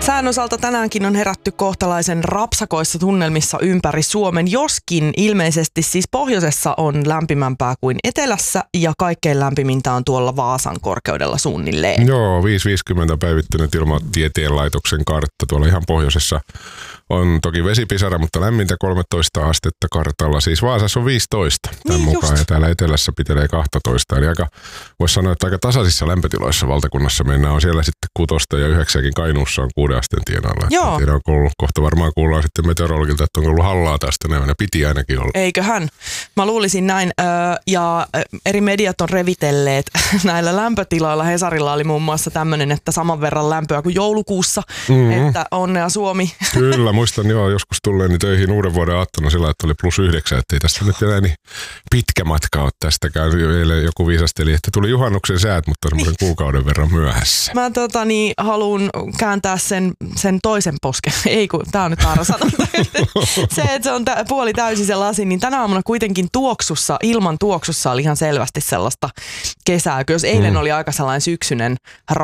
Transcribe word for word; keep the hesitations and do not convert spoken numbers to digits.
Sään osalta tänäänkin on herätty kohtalaisen rapsakoissa tunnelmissa ympäri Suomen, joskin ilmeisesti siis pohjoisessa on lämpimämpää kuin etelässä ja kaikkein lämpimintä on tuolla Vaasan korkeudella suunnilleen. Joo, viisi viisikymmentä päivittynyt ilmatieteen laitoksen kartta tuolla ihan pohjoisessa. On toki vesipisara, mutta lämmintä kolmetoista astetta kartalla. Siis Vaasassa on viisitoista tämän niin mukaan just. Ja täällä etelässä pitelee kaksitoista. Eli aika, voisi sanoa, että aika tasaisissa lämpötiloissa valtakunnassa mennään. On siellä sitten kutosta ja yhdeksääkin Kainuussa on kuuden asteen tienalla. Joo. En tiedä, onko ollut, kohta varmaan kuullaan sitten meteorologilta, että onko ollut hallaa tästä näin. Piti ainakin olla. Eiköhän. Mä luulisin näin. Ja eri mediat on revitelleet näillä lämpötiloilla. Hesarilla oli muun muassa tämmöinen, että saman verran lämpöä kuin joulukuussa. Mm-hmm. Että onnea Suomi. Kyllä, muistan joo, joskus tulleeni töihin uuden vuoden aattona sillä, että oli plus yhdeksän, ettei tästä nyt enää niin pitkä matka ole tästäkään. Eilen joku viisasteli, että tuli juhannuksen säät, mutta semmoisen niin. kuukauden verran myöhässä. Mä tota, niin, haluan kääntää sen, sen toisen posken. Ei kun, tää on nyt väärä sanonta. Se, että se on tä- puoli täysi se lasi, niin tänä aamuna kuitenkin tuoksussa, ilman tuoksussa oli ihan selvästi sellaista kesää. Jos eilen mm. oli aika sellainen syksyinen